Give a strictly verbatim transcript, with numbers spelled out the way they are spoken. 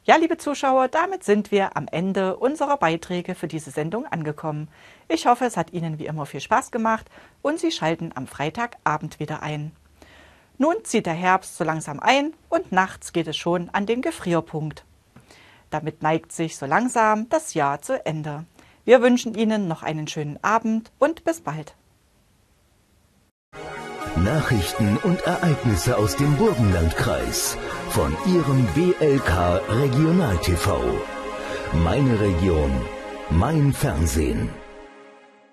Ja, liebe Zuschauer, damit sind wir am Ende unserer Beiträge für diese Sendung angekommen. Ich hoffe, es hat Ihnen wie immer viel Spaß gemacht und Sie schalten am Freitagabend wieder ein. Nun zieht der Herbst so langsam ein und nachts geht es schon an den Gefrierpunkt. Damit neigt sich so langsam das Jahr zu Ende. Wir wünschen Ihnen noch einen schönen Abend und bis bald. Nachrichten und Ereignisse aus dem Burgenlandkreis von Ihrem B L K Regional T V. Meine Region, mein Fernsehen.